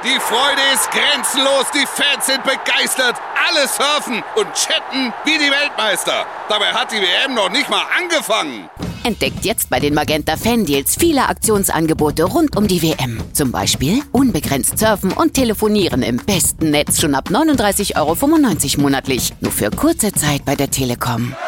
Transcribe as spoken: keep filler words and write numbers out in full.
Die Freude ist grenzenlos, die Fans sind begeistert, alle surfen und chatten wie die Weltmeister. Dabei hat die W M noch nicht mal angefangen. Entdeckt jetzt bei den Magenta Fan-Deals viele Aktionsangebote rund um die W M. Zum Beispiel unbegrenzt surfen und telefonieren im besten Netz schon ab neununddreißig Euro fünfundneunzig monatlich. Nur für kurze Zeit bei der Telekom.